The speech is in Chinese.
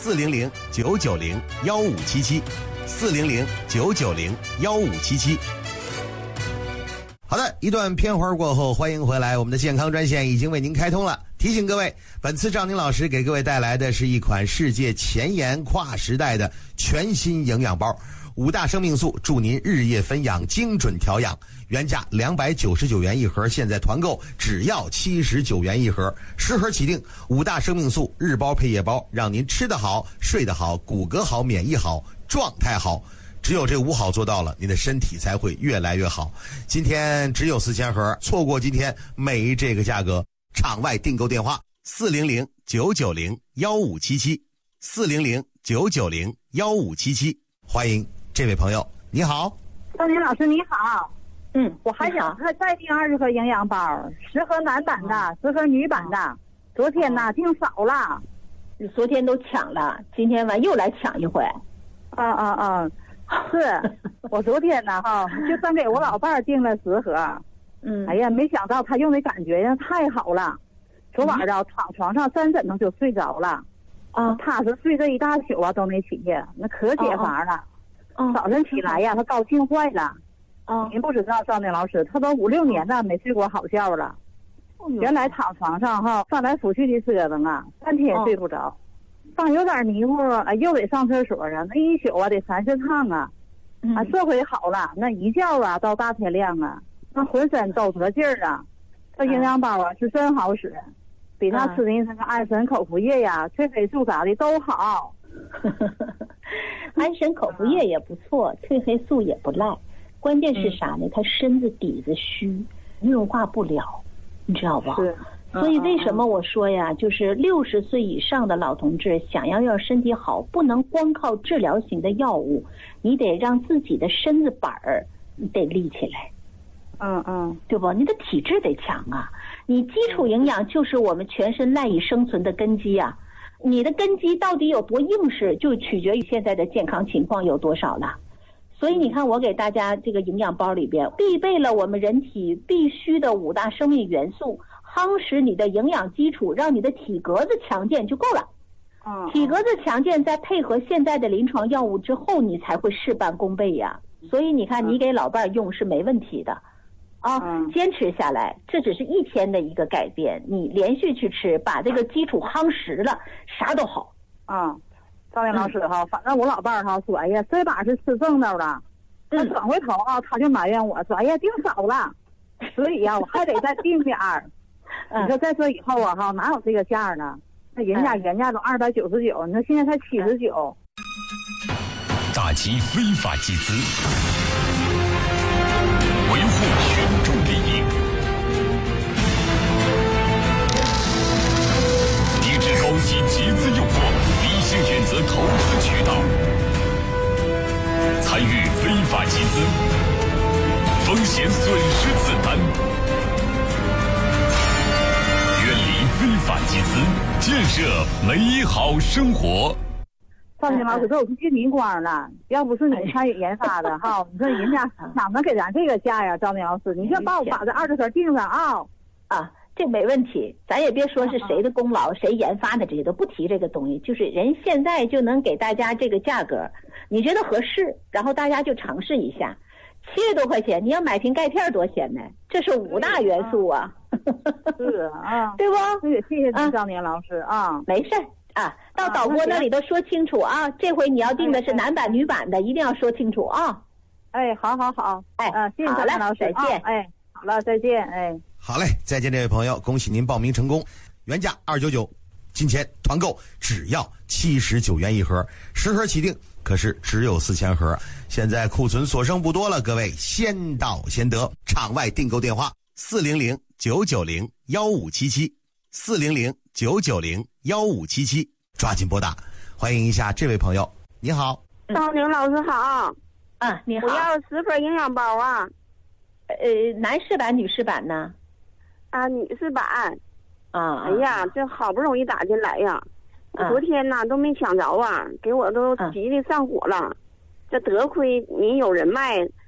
，400-990-1577，400-990-1577。好的，一段片花过后，欢迎回来，我们的健康专线已经为您开通了。提醒各位，本次赵宁老师给各位带来的是一款世界前沿跨时代的全新营养包，5大生命素，助您日夜分养，精准调养。原价299元一盒，现在团购只要79元一盒。10盒起订，5大生命素日包配夜包，让您吃得好，睡得好，骨骼好，免疫好，状态好。只有这5好做到了，您的身体才会越来越好。今天只有4000盒，错过今天没这个价格。场外订购电话：400-990-1577，400-990-1577。欢迎这位朋友，你好， 赵宁老师你好。我还想再订20盒营养包，10盒男版的，10盒女版的。昨天呢订少了， 昨天都抢了，今天完又来抢一回。 是我昨天呢就算给我老伴儿订了10盒。哎呀，没想到他用的感觉太好了。昨晚上躺床上3枕头就睡着了。他是睡这一大宿都没起去，那可解乏了。早晨起来呀，他高兴坏了。您不知道赵宁老师，他都5、6年了没睡过好觉了。原来躺床上翻来覆去的折腾啊，3天睡不着。当有点迷糊，又得上厕所啊，那一宿得3、4趟啊。这回好了，那一觉到大天亮啊，那浑身都得劲儿啊。这营养包是真好使，比他吃的那个安神口服液呀、褪黑素啥的都好。 安神口服液也不错，褪黑素也不赖。关键是啥呢？他身子底子虚，运化不了，你知道不？所以为什么我说呀，就是60岁以上的老同志想要让身体好，不能光靠治疗型的药物，你得让自己的身子板儿得立起来。对不？你的体质得强啊！你基础营养就是我们全身赖以生存的根基啊！你的根基到底有多硬实，就取决于现在的健康情况有多少了。所以你看，我给大家这个营养包里边必备了我们人体必须的5大生命元素，夯实你的营养基础，让你的体格子强健就够了。体格子强健，再配合现在的临床药物之后，你才会事半功倍呀。所以你看，你给老伴用是没问题的。坚持下来，这只是1天的一个改变，你连续去吃，把这个基础夯实了，啥都好。 赵宁老师反正我老伴儿说，哎呀，这把是吃正道了。他转回头他就埋怨我说，哎呀，订少了，所以呀，我还得再订点儿。你说在这以后哪有这个价呢？那原价都299，你说现在才79。 打击非法集资，维护群众利益，抵制高息集资诱惑，理性选择投资渠道，参与非法集资，风险损失自担，远离非法集资，建设美好生活。 赵宁老师都有进民光了，要不是你参与研发的你说人家哪能给咱这个价呀？赵宁老师，你就帮我把这20盒订上这没问题，咱也别说是谁的功劳，谁研发的，这些都不提这个东西，就是人现在就能给大家这个价格，你觉得合适，然后大家就尝试一下。70多块钱，你要买瓶钙片多少钱呢？这是5大元素啊。 是对不？ 也谢谢你赵宁老师没事到导播那里都说清楚这回你要订的是男版女版的，一定要说清楚好。 谢谢赵宁老师， 再见。 好了，再见。 好嘞，再见，这位朋友，恭喜您报名成功。原价299，今天团购只要79元一盒，10盒起订，可是只有4000盒，现在库存所剩不多了，各位先到先得。场外订购电话：400-990-1577，400-990-1577，抓紧拨打。欢迎一下这位朋友，你好， 赵宁老师好。 你好。 我要10盒营养包男士版女士版呢？ 女士版。哎呀，这好不容易打进来呀，昨天呢都没抢着给我都急得上火了。这得亏你有人脉，